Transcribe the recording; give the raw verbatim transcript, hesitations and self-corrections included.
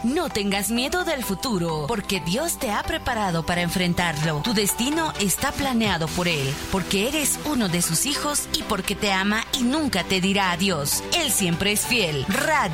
No tengas miedo del futuro, porque Dios te ha preparado para enfrentarlo. Tu destino está planeado por Él, porque eres uno de sus hijos y porque te ama y nunca te dirá adiós. Él siempre es fiel. Radio